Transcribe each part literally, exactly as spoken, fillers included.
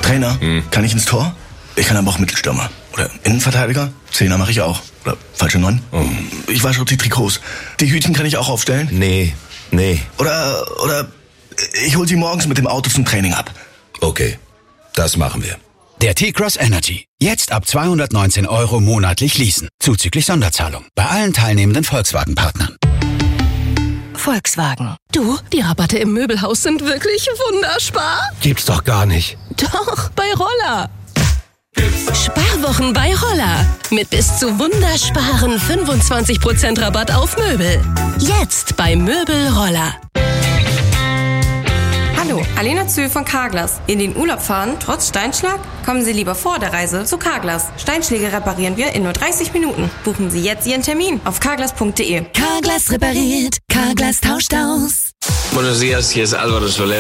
Trainer, Hm. kann ich ins Tor? Ich kann aber auch Mittelstürmer. Oder Innenverteidiger? Zehner mache ich auch. Oder falsche Neun? Oh. Ich wasche auch die Trikots. Die Hütchen kann ich auch aufstellen? Nee, nee. Oder, oder ich hol sie morgens mit dem Auto zum Training ab. Okay, das machen wir. Der T-Cross Energy. Jetzt ab zweihundertneunzehn Euro monatlich leasen. Zuzüglich Sonderzahlung. Bei allen teilnehmenden Volkswagen-Partnern. Volkswagen. Du, die Rabatte im Möbelhaus sind wirklich wunderspar. Gibt's doch gar nicht. Doch, bei Roller. Sparwochen bei Roller. Mit bis zu wundersparen fünfundzwanzig Prozent Rabatt auf Möbel. Jetzt bei Möbel Roller. Hallo, Alena Zühl von Carglass. In den Urlaub fahren, trotz Steinschlag? Kommen Sie lieber vor der Reise zu Carglass. Steinschläge reparieren wir in nur dreißig Minuten. Buchen Sie jetzt Ihren Termin auf carglass punkt de. Carglass repariert, Carglass tauscht aus. Buenos días, hier ist Álvaro Soler.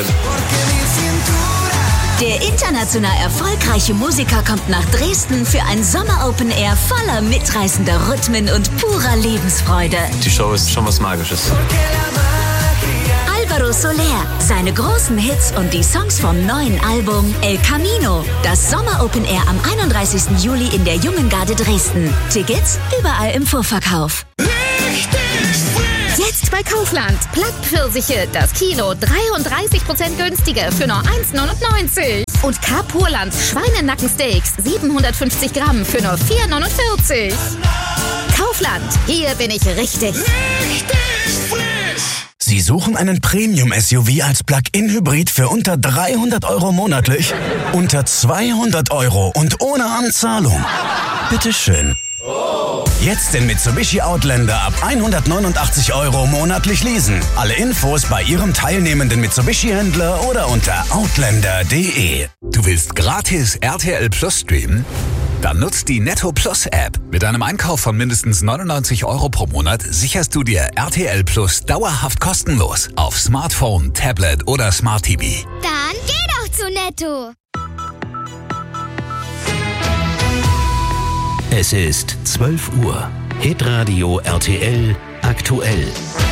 Der international erfolgreiche Musiker kommt nach Dresden für ein Sommer-Open Air voller mitreißender Rhythmen und purer Lebensfreude. Die Show ist schon was Magisches. Álvaro Soler, seine großen Hits und die Songs vom neuen Album El Camino. Das Sommer-Open Air am einunddreißigsten Juli in der Jungen Garde Dresden. Tickets überall im Vorverkauf. Jetzt bei Kaufland. Plattpfirsiche, das Kilo dreiunddreißig Prozent günstiger für nur eins neunundneunzig. Und Carpurland Schweinenackensteaks siebenhundertfünfzig Gramm für nur vier neunundvierzig. Kaufland, hier bin ich richtig. Sie suchen einen Premium-S U V als Plug-in-Hybrid für unter dreihundert Euro monatlich? Unter zweihundert Euro und ohne Anzahlung? Bitteschön. Jetzt den Mitsubishi Outlander ab hundertneunundachtzig Euro monatlich leasen. Alle Infos bei Ihrem teilnehmenden Mitsubishi-Händler oder unter outlander punkt de. Du willst gratis R T L Plus streamen? Dann nutzt die Netto Plus App. Mit einem Einkauf von mindestens neunundneunzig Euro pro Monat sicherst du dir R T L Plus dauerhaft kostenlos auf Smartphone, Tablet oder Smart T V. Dann geh doch zu Netto. Es ist zwölf Uhr. Hitradio R T L aktuell.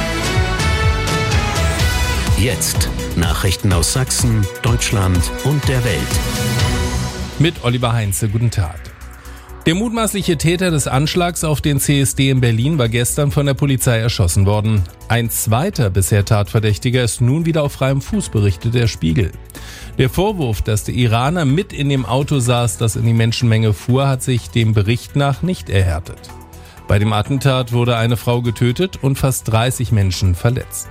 Jetzt Nachrichten aus Sachsen, Deutschland und der Welt. Mit Oliver Heinze, guten Tag. Der mutmaßliche Täter des Anschlags auf den C S D in Berlin war gestern von der Polizei erschossen worden. Ein zweiter bisher Tatverdächtiger ist nun wieder auf freiem Fuß, berichtet der Spiegel. Der Vorwurf, dass der Iraner mit in dem Auto saß, das in die Menschenmenge fuhr, hat sich dem Bericht nach nicht erhärtet. Bei dem Attentat wurde eine Frau getötet und fast dreißig Menschen verletzt.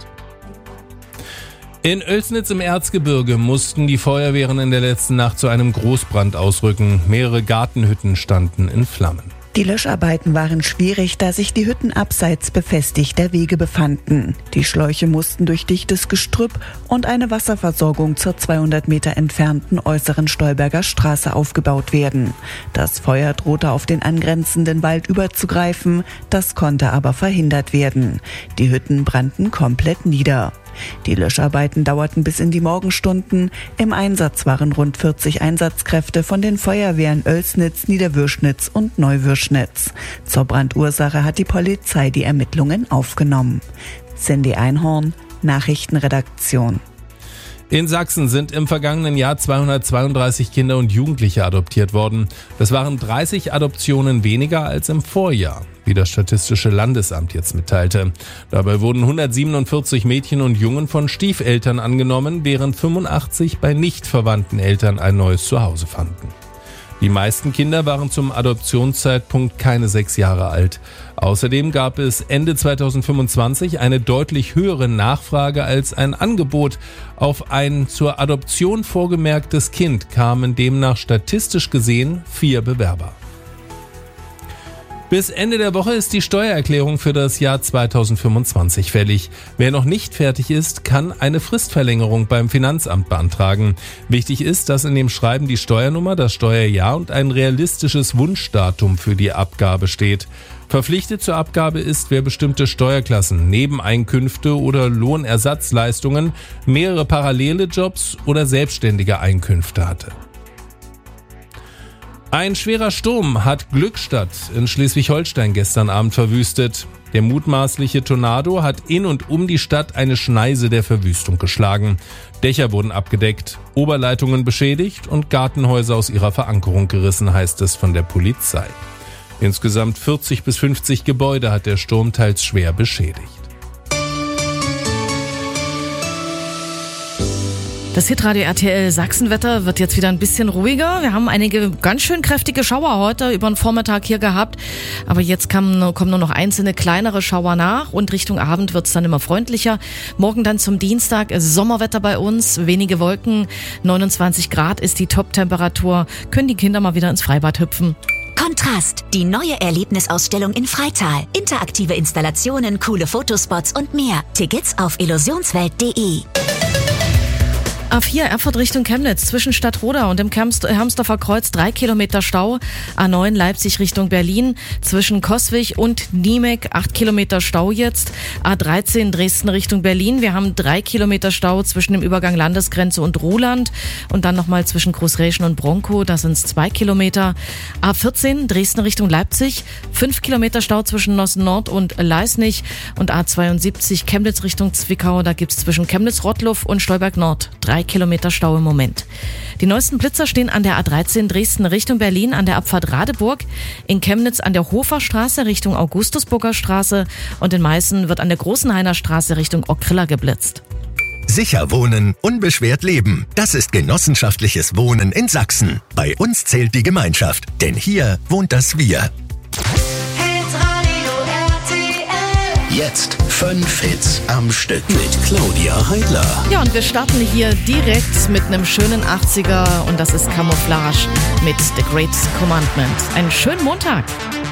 In Oelsnitz im Erzgebirge mussten die Feuerwehren in der letzten Nacht zu einem Großbrand ausrücken. Mehrere Gartenhütten standen in Flammen. Die Löscharbeiten waren schwierig, da sich die Hütten abseits befestigter Wege befanden. Die Schläuche mussten durch dichtes Gestrüpp und eine Wasserversorgung zur zweihundert Meter entfernten äußeren Stolberger Straße aufgebaut werden. Das Feuer drohte auf den angrenzenden Wald überzugreifen, das konnte aber verhindert werden. Die Hütten brannten komplett nieder. Die Löscharbeiten dauerten bis in die Morgenstunden. Im Einsatz waren rund vierzig Einsatzkräfte von den Feuerwehren Oelsnitz, Niederwürschnitz und Neuwürschnitz. Zur Brandursache hat die Polizei die Ermittlungen aufgenommen. Cindy Einhorn, Nachrichtenredaktion. In Sachsen sind im vergangenen Jahr zweihundertzweiunddreißig Kinder und Jugendliche adoptiert worden. Das waren dreißig Adoptionen weniger als im Vorjahr, wie das Statistische Landesamt jetzt mitteilte. Dabei wurden hundertsiebenundvierzig Mädchen und Jungen von Stiefeltern angenommen, während fünfundachtzig bei nicht verwandten Eltern ein neues Zuhause fanden. Die meisten Kinder waren zum Adoptionszeitpunkt keine sechs Jahre alt. Außerdem gab es Ende zweitausendfünfundzwanzig eine deutlich höhere Nachfrage als ein Angebot. Auf ein zur Adoption vorgemerktes Kind kamen demnach statistisch gesehen vier Bewerber. Bis Ende der Woche ist die Steuererklärung für das Jahr zweitausendfünfundzwanzig fällig. Wer noch nicht fertig ist, kann eine Fristverlängerung beim Finanzamt beantragen. Wichtig ist, dass in dem Schreiben die Steuernummer, das Steuerjahr und ein realistisches Wunschdatum für die Abgabe steht. Verpflichtet zur Abgabe ist, wer bestimmte Steuerklassen, Nebeneinkünfte oder Lohnersatzleistungen, mehrere parallele Jobs oder selbstständige Einkünfte hatte. Ein schwerer Sturm hat Glückstadt in Schleswig-Holstein gestern Abend verwüstet. Der mutmaßliche Tornado hat in und um die Stadt eine Schneise der Verwüstung geschlagen. Dächer wurden abgedeckt, Oberleitungen beschädigt und Gartenhäuser aus ihrer Verankerung gerissen, heißt es von der Polizei. Insgesamt vierzig bis fünfzig Gebäude hat der Sturm teils schwer beschädigt. Das Hitradio R T L Sachsenwetter wird jetzt wieder ein bisschen ruhiger. Wir haben einige ganz schön kräftige Schauer heute über den Vormittag hier gehabt. Aber jetzt kommen, kommen nur noch einzelne kleinere Schauer nach und Richtung Abend wird es dann immer freundlicher. Morgen dann zum Dienstag Sommerwetter bei uns, wenige Wolken, neunundzwanzig Grad ist die Top-Temperatur. Können die Kinder mal wieder ins Freibad hüpfen. Kontrast, die neue Erlebnisausstellung in Freital. Interaktive Installationen, coole Fotospots und mehr. Tickets auf illusionswelt punkt de. A vier Erfurt Richtung Chemnitz zwischen Stadtroda und dem Hermsdorfer Kreuz drei Kilometer Stau. A neun Leipzig Richtung Berlin zwischen Coswig und Niemek acht Kilometer Stau jetzt. A dreizehn Dresden Richtung Berlin. Wir haben drei Kilometer Stau zwischen dem Übergang Landesgrenze und Ruhland und dann nochmal zwischen Großräschen und Bronkow. Da sind es zwei Kilometer. A vierzehn Dresden Richtung Leipzig. fünf Kilometer Stau zwischen Nossen Nord und Leisnig und A zweiundsiebzig Chemnitz Richtung Zwickau. Da gibt's zwischen Chemnitz-Rottluff und Stolberg Nord drei Kilometer Stau im Moment. Die neuesten Blitzer stehen an der A dreizehn Dresden Richtung Berlin an der Abfahrt Radeburg, in Chemnitz an der Hofer Straße Richtung Augustusburger Straße und in Meißen wird an der Großenhainer Straße Richtung Ockrilla geblitzt. Sicher wohnen, unbeschwert leben. Das ist genossenschaftliches Wohnen in Sachsen. Bei uns zählt die Gemeinschaft, denn hier wohnt das Wir. Jetzt fünf Hits am Stück mit Claudia Heidler. Ja, und wir starten hier direkt mit einem schönen achtziger und das ist Camouflage mit The Great Commandment. Einen schönen Montag.